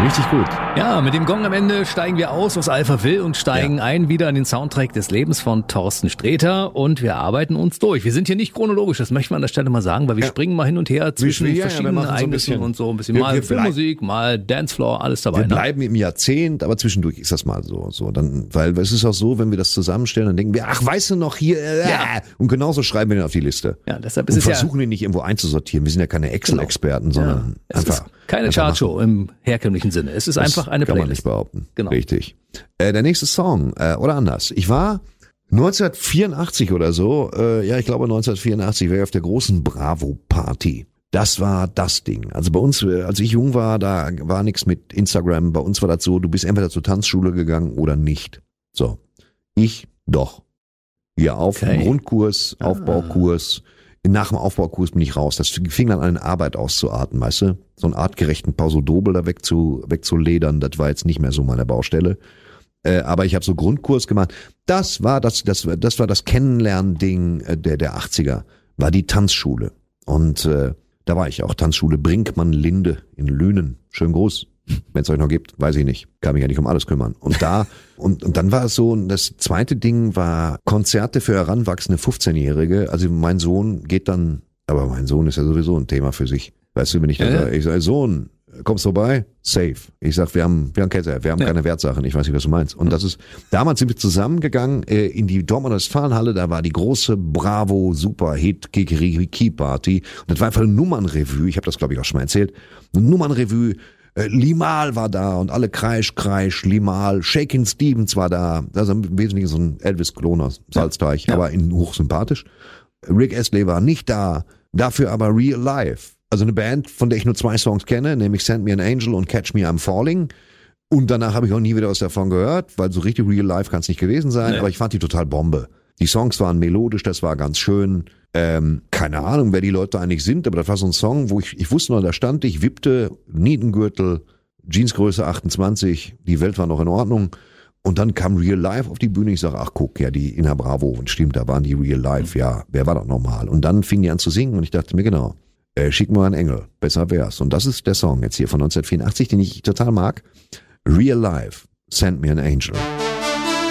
Richtig gut. Ja, mit dem Gong am Ende steigen wir aus Alpha Will und steigen ein wieder in den Soundtrack des Lebens von Thorsten Sträter und wir arbeiten uns durch. Wir sind hier nicht chronologisch, das möchte man an der Stelle mal sagen, weil wir springen mal hin und her zwischen verschiedenen Ereignissen und so ein bisschen. Mal Filmmusik, mal Dancefloor, alles dabei. Wir bleiben im Jahrzehnt, aber zwischendurch ist das mal so. Dann, weil es ist auch so, wenn wir das zusammenstellen, dann denken wir, ach, weißt du noch hier, und genauso schreiben wir den auf die Liste. Ja, deshalb ist und versuchen den nicht irgendwo einzusortieren. Wir sind ja keine Excel-Experten, sondern einfach. Keine Chartshow im herkömmlichen Sinne. Es ist einfach eine Playlist. Kann man nicht behaupten. Genau. Richtig. Der nächste Song, oder anders. Ich war 1984 oder so, ich glaube 1984, war ich auf der großen Bravo-Party. Das war das Ding. Also bei uns, als ich jung war, da war nichts mit Instagram. Bei uns war das so, du bist entweder zur Tanzschule gegangen oder nicht. So. Ich doch. Hier Grundkurs, Aufbaukurs. Nach dem Aufbaukurs bin ich raus. Das fing dann an, Arbeit auszuarten, weißt du? So einen artgerechten Pausodobel da wegzuledern, das war jetzt nicht mehr so meine Baustelle. Aber ich habe so Grundkurs gemacht. Das war das Kennenlernen-Ding der 80er, war die Tanzschule. Und da war ich auch. Tanzschule Brinkmann-Linde in Lünen. Schönen Gruß. Wenn es euch noch gibt, weiß ich nicht. Kann mich ja nicht um alles kümmern. Und dann war es so, das zweite Ding war Konzerte für heranwachsende 15-Jährige. Also mein Sohn geht dann, aber mein Sohn ist ja sowieso ein Thema für sich. Weißt du, wenn ich dann sage, ich sage, Sohn, kommst vorbei? Safe. Ich sag, wir haben Kette, wir haben keine Wertsachen. Ich weiß nicht, was du meinst. Und damals sind wir zusammengegangen in die Dortmunder Westfalenhalle. Da war die große Bravo Superhit Kikeriki Party. Und das war einfach eine Nummernrevue. Ich habe das, glaube ich, auch schon mal erzählt. Eine Nummernrevue. Limahl war da und alle Kreisch, Limahl, Shakin' Stevens war da, also im Wesentlichen so ein Elvis-Klon aus Salzteich, aber hochsympathisch. Rick Astley war nicht da, dafür aber Real Life, also eine Band, von der ich nur 2 Songs kenne, nämlich Send Me an Angel und Catch Me I'm Falling. Und danach habe ich auch nie wieder was davon gehört, weil so richtig Real Life kann es nicht gewesen sein, aber ich fand die total Bombe. Die Songs waren melodisch, das war ganz schön. Keine Ahnung, wer die Leute eigentlich sind, aber das war so ein Song, wo ich wusste noch, da stand ich, wippte, Nietengürtel, Jeansgröße 28, die Welt war noch in Ordnung. Und dann kam Real Life auf die Bühne. Ich sage, ach guck, ja, die in der Bravo. Und stimmt, da waren die Real Life, ja, wer war doch normal? Und dann fing die an zu singen und ich dachte mir, genau, schick mir einen Engel, besser wär's. Und das ist der Song jetzt hier von 1984, den ich total mag. Real Life, Send Me an Angel.